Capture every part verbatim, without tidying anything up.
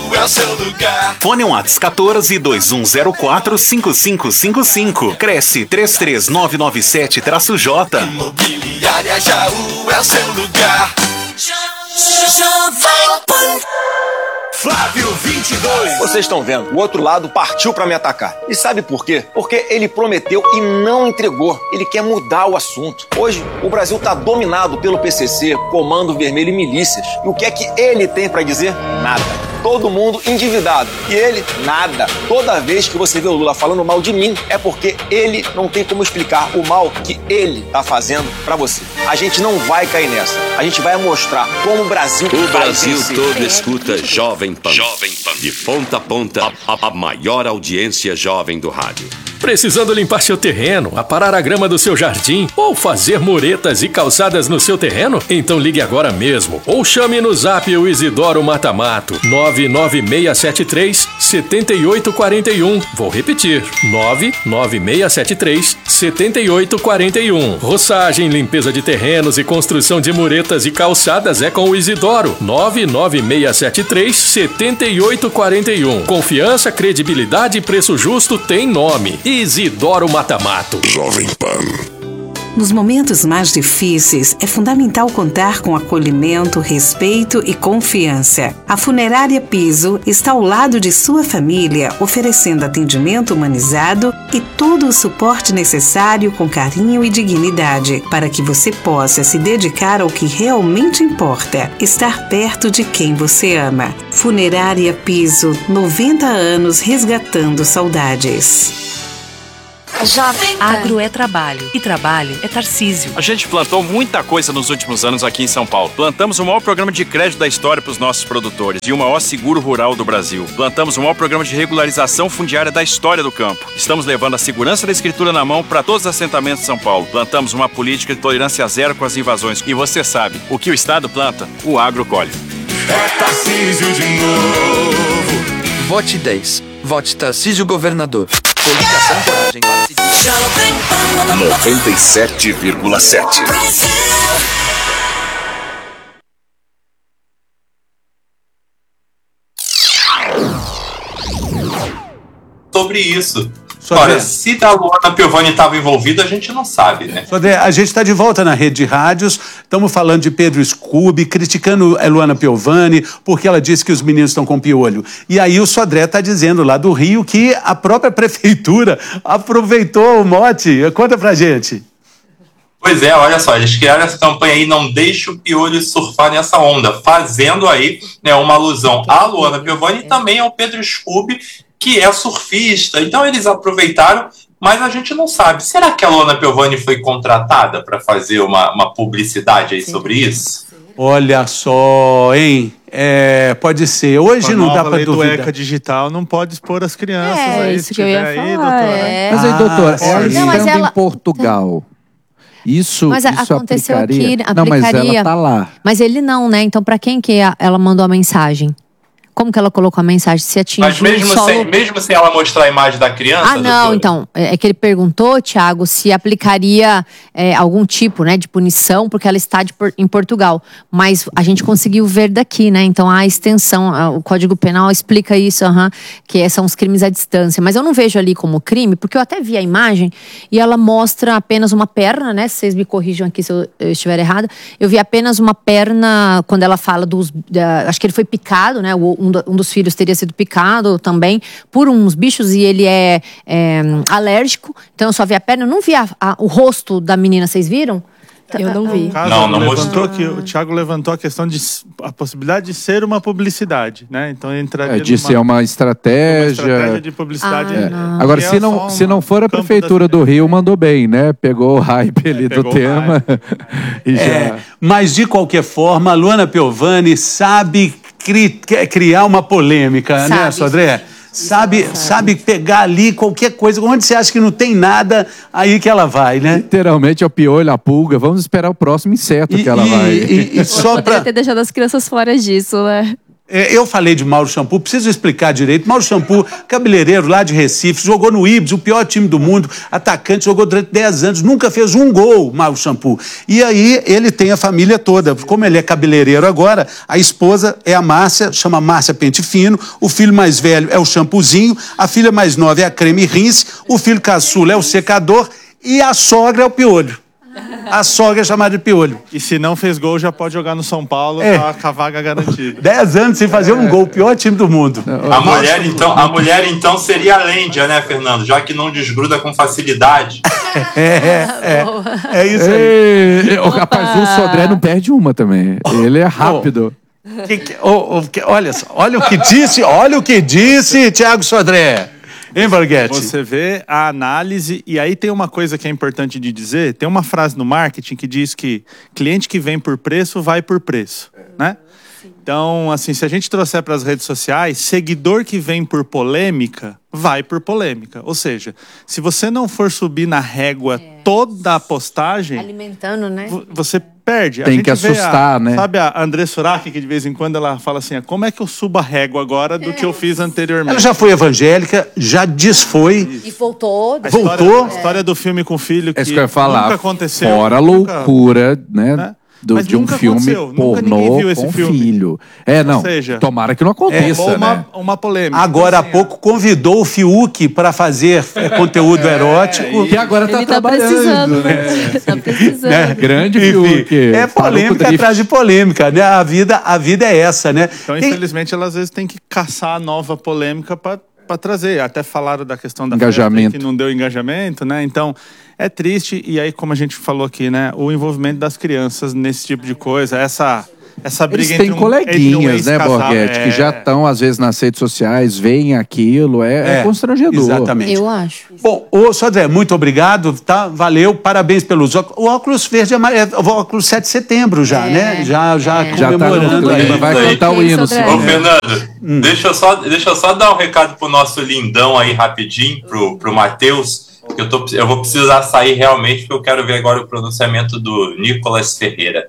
é o seu lugar. Fone WhatsApp quatorze, dois um zero quatro, cinco cinco cinco cinco. Cresce três três nove nove sete J. Imobiliária Jaú é o seu lugar. Flávio vinte e dois. Vocês estão vendo, o outro lado partiu pra me atacar. E sabe por quê? Porque ele prometeu e não entregou. Ele quer mudar o assunto. Hoje, o Brasil tá dominado pelo P C C, Comando Vermelho e milícias. E o que é que ele tem pra dizer? Nada. Todo mundo endividado. E ele, nada. Toda vez que você vê o Lula falando mal de mim, é porque ele não tem como explicar o mal que ele tá fazendo pra você. A gente não vai cair nessa. A gente vai mostrar como o Brasil O vai Brasil vencer. todo escuta Jovem Pan. Jovem Pan. De ponta a ponta, a, a maior audiência jovem do rádio. Precisando limpar seu terreno, aparar a grama do seu jardim ou fazer muretas e calçadas no seu terreno? Então ligue agora mesmo ou chame no zap o Isidoro Matamato nove nove seis sete três, sete oito quatro um. Vou repetir, nove nove seis sete três, sete oito quatro um. Roçagem, limpeza de terrenos e construção de muretas e calçadas é com o Isidoro nove nove seis sete três, sete oito quatro um. Confiança, credibilidade e preço justo tem nome. Isidoro Matamato. Jovem Pan. Nos momentos mais difíceis, é fundamental contar com acolhimento, respeito e confiança. A Funerária Piso está ao lado de sua família, oferecendo atendimento humanizado e todo o suporte necessário com carinho e dignidade, para que você possa se dedicar ao que realmente importa, estar perto de quem você ama. Funerária Piso, noventa anos resgatando saudades. Jovem Pan. Agro é trabalho e trabalho é Tarcísio. A gente plantou muita coisa nos últimos anos aqui em São Paulo. Plantamos o maior programa de crédito da história para os nossos produtores e o maior seguro rural do Brasil. Plantamos o maior programa de regularização fundiária da história do campo. Estamos levando a segurança da escritura na mão para todos os assentamentos de São Paulo. Plantamos uma política de tolerância zero com as invasões. E você sabe, o que o Estado planta, o agro colhe. É Tarcísio de novo. Vote dez. Vote Tarcísio Governador. Coligação Coragem para seguir. noventa e sete vírgula sete. Sobre isso. Sodré. Olha, se a Luana Piovani estava envolvida, a gente não sabe, né? Sodré, a gente está de volta na rede de rádios, estamos falando de Pedro Scooby, criticando a Luana Piovani, porque ela disse que os meninos estão com piolho. E aí o Sodré está dizendo lá do Rio que a própria prefeitura aproveitou o mote. Conta pra gente. Pois é, olha só, eles criaram essa campanha aí, não deixe o piolho surfar nessa onda, fazendo aí, né, uma alusão à Luana Piovani e também ao Pedro Scooby, que é surfista. Então eles aproveitaram, mas a gente não sabe. Será que a Luana Piovani foi contratada para fazer uma, uma publicidade aí sobre isso? Olha só, hein? É, pode ser. Hoje não dá para duvidar. Do ECA digital não pode expor as crianças. É aí, isso que eu ia aí, falar. doutora. É. Mas aí, doutor, Ah, ela sim. Não, mas estando ela- em Portugal, isso, Mas isso aconteceu aplicaria? aqui, Não, mas aplicaria. ela tá lá. Mas ele não, né? Então pra quem que a- ela mandou a mensagem? Como que ela colocou a mensagem? Se atingiu Mas mesmo, o solo... sem, mesmo sem ela mostrar a imagem da criança? Ah, não, doutora? então, é que ele perguntou, Thiago, se aplicaria é, algum tipo, né, de punição, porque ela está de por- em Portugal. Mas a gente conseguiu ver daqui, né, então a extensão, a- o Código Penal explica isso, aham, que são os crimes à distância. Mas eu não vejo ali como crime, porque eu até vi a imagem e ela mostra apenas uma perna, né, se vocês me corrijam aqui se eu, eu estiver errada, eu vi apenas uma perna, quando ela fala dos, da, acho que ele foi picado, né, o- um, do- um dos filhos teria sido picado também por uns bichos e ele é, é alérgico, então eu só vi a perna, eu não vi a, a, o rosto da menina, vocês viram? Eu não vi. No caso, Não, não levantou mostrou. que o Thiago levantou a questão de s- a possibilidade de ser uma publicidade, né? Então entraria É, de ser uma uma estratégia. estratégia de publicidade. Ah, é. não. Agora, Que é se só não, uma se não for a campo prefeitura das do Rio, mandou bem, né? Pegou o hype ali do pegou o tema. e já... É, mas de qualquer forma, a Luana Piovani sabe cri- criar uma polêmica, Sabe. né, Sodré? Sabe, sabe pegar ali qualquer coisa. Onde você acha que não tem nada, aí que ela vai, né? Literalmente é o piolho, a pulga. Vamos esperar o próximo inseto E, que ela e- vai. e- e só Poderia pra... ter deixado as crianças fora disso, né? É, eu falei de Mauro Shampoo, preciso explicar direito. Mauro Shampoo, cabeleireiro lá de Recife, jogou no Ibis, o pior time do mundo, atacante, jogou durante dez anos, nunca fez um gol, Mauro Shampoo. E aí ele tem a família toda. Como ele é cabeleireiro agora, a esposa é a Márcia, chama Márcia Pente Fino, o filho mais velho é o Shampoozinho, a filha mais nova é a Creme Rinse, o filho caçula é o secador e a sogra é o Piolho. A sogra é chamada de Piolho. E se não fez gol, já pode jogar no São Paulo, É. tá com a vaga garantida. Dez anos sem fazer um gol, o pior time do mundo. A mulher, então, a mulher, então, seria a Lândia, né, Fernando? Já que não desgruda com facilidade. É, é, é. É isso aí. Ei, o rapaz, o Sodré não perde uma também. Ele é rápido. Que, que, oh, oh, que, olha só, olha o que disse, olha o que disse Thiago Sodré. Hein, Borghetti? Você vê a análise, e aí tem uma coisa que é importante de dizer, tem uma frase no marketing que diz que cliente que vem por preço, vai por preço, né? Então, assim, se a gente trouxer para as redes sociais, seguidor que vem por polêmica, vai por polêmica. Ou seja, se você não for subir na régua é. toda a postagem... Alimentando, né? Você perde. Tem a gente que assustar, a, né? Sabe a André Surak, que de vez em quando ela fala assim, como é que eu subo a régua agora do é. que eu fiz anteriormente? Ela já foi evangélica, já desfoi. E voltou. A Voltou. História, a história do filme com o filho que, é isso que eu ia falar. nunca aconteceu. Fora a loucura, nunca, né? né? Do, Mas de um filme pornô com filme. filho. É, não. Ou seja, tomara que não aconteça, é, uma, né? uma polêmica. Agora há pouco convidou o Fiuk para fazer é, conteúdo é, erótico. E agora tá Ele trabalhando. Tá precisando, né? tá precisando. É, grande Fiuk. É polêmica atrás de polêmica, né? A vida, a vida é essa, né? Então, Tem... infelizmente, ela às vezes tem que caçar a nova polêmica para para trazer. Até falaram da questão da engajamento, festa, que não deu engajamento, né? Então, é triste. E aí, como a gente falou aqui, né? O envolvimento das crianças nesse tipo de coisa, essa... Essa briga Eles têm entre um, coleguinhas, entre um né, Borghetti, é... que já estão, às vezes, nas redes sociais, veem aquilo, é, é, é constrangedor. Exatamente. Eu acho. Bom, ô Sodré, muito obrigado, tá? Valeu, parabéns pelos óculos. O óculos verde é o óculos sete de setembro já, é. né? Já, já é. comemorando. Já tá aí. Vai cantar o hino. Ô, Fernando, hum. deixa, eu só, deixa eu só dar um recado pro nosso lindão aí, rapidinho, pro, pro Matheus. Eu, tô, eu vou precisar sair realmente, porque eu quero ver agora o pronunciamento do Nicolas Ferreira.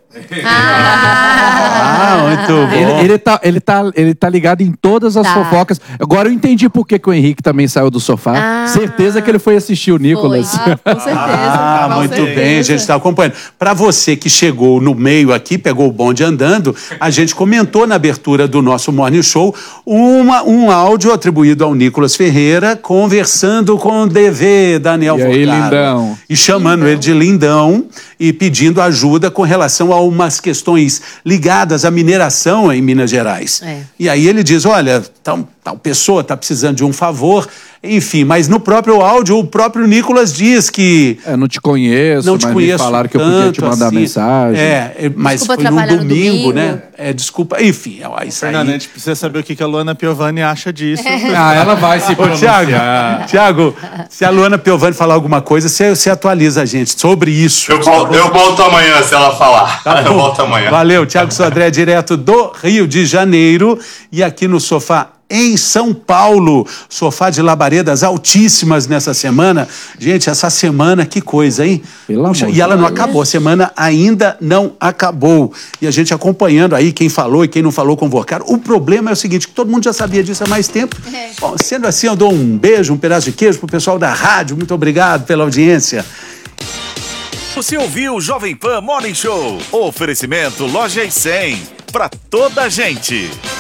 Ah, muito bom. Ele, ele, tá, ele, tá, ele tá ligado em todas as tá. fofocas. Agora eu entendi por que, que o Henrique também saiu do sofá. Ah. Certeza que ele foi assistir o Nicolas. Foi. Ah, com certeza. Ah, com muito certeza. bem, a gente está acompanhando. Para você que chegou no meio aqui, pegou o bonde andando, a gente comentou na abertura do nosso Morning Show uma, um áudio atribuído ao Nicolas Ferreira conversando com o D V Daniel E aí, Vocaro, lindão. e chamando lindão. ele de lindão e pedindo ajuda com relação a umas questões ligadas à mineração em Minas Gerais. É. E aí ele diz, olha, tal, tal pessoa está precisando de um favor, enfim, mas no próprio áudio o próprio Nicolas diz que... Eu não te conheço, não te mas conheço me falaram que eu tanto, podia te mandar assim, mensagem. É, mas desculpa foi num domingo, domingo, né? É, desculpa, enfim, é, isso Fernando, aí... a gente precisa saber o que que a Luana Piovani acha disso. Ah, ela vai se Ô, pronunciar. Tiago, Tiago, se a Luana Piovani falar alguma coisa, você, você atualiza a gente sobre isso. Eu, vol eu volto amanhã, se ela falar. Tá eu volto amanhã. Valeu, Thiago Sodré, direto do Rio de Janeiro. E aqui no Sofá em São Paulo. Sofá de labaredas altíssimas nessa semana. Gente, essa semana, que coisa, hein? Pelo Puxa, amor e ela de não Deus. acabou, a semana ainda não acabou. E a gente acompanhando aí quem falou e quem não falou com o Vocaro. O problema é o seguinte, que todo mundo já sabia disso há mais tempo. É. Bom, sendo assim, eu dou um beijo, um pedaço de queijo pro pessoal da rádio. Muito obrigado pela audiência. Você ouviu o Jovem Pan Morning Show. Oferecimento Loja e cem. Pra toda a gente.